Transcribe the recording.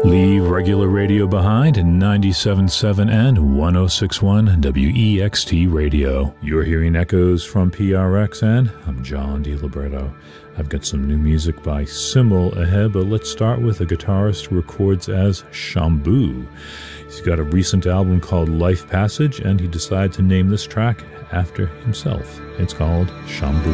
Leave regular radio behind in 97.7 and 106.1 WEXT Radio. You're hearing echoes from PRX, and I'm John DiLibretto. I've got some new music by Simmel ahead, but let's start with a guitarist who records as Shamboo. He's got a recent album called Life Passage, and he decided to name this track after himself. It's called Shamboo.